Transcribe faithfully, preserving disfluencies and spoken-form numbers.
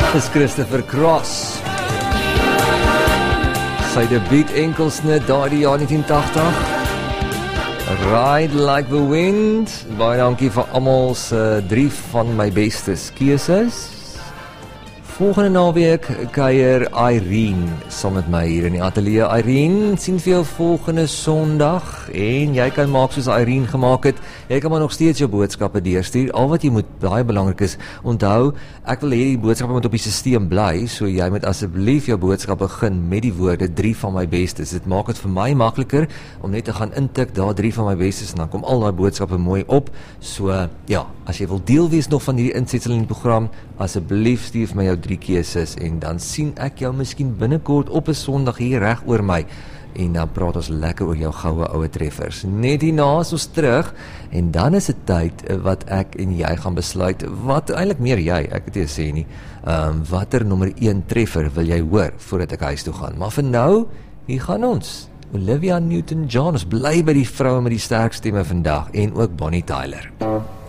is Christopher Cross. Sy debuut enkelsnit daardie jaar negentien tagtig. Ride Like the Wind. Baie dankie vir almal se drie van my bestes keuses. Volgende naweek kuier Irene saam met my hier in die ateljee. Irene, sien vir jou volgende Sondag en jy kan maak soos Irene gemaak het. Jy kan maar nog steeds jou boodskappe deurstuur. Al wat jy moet, baie belangrik is, onthou, ek wil hê die boodskappe moet op die stelsel bly, so jy moet asseblief jou boodskap begin met die woorde drie van my bestes. Dit maak dit vir my makliker om net te gaan intik daar drie van my bestes en dan kom al daai boodskappe mooi op. So ja, as jy wil deel wees nog van hierdie insetsel in die program, asseblief stuur vir my jou drie keuses en dan sien ek jou miskien binnekort op 'n Sondag hier reg oor my en dan praat ons lekker oor jou goue oue treffers. Net hierna is ons terug en dan is dit tyd wat ek en jy gaan besluit, wat eintlik meer jy, ek het nie sê nie, um, watter nommer een treffer wil jy hoor voordat ek huis toe gaan. Maar vir nou, hier gaan ons. Olivia Newton-John, ons bly by die vroue met die sterk stemme vandag en ook Bonnie Tyler.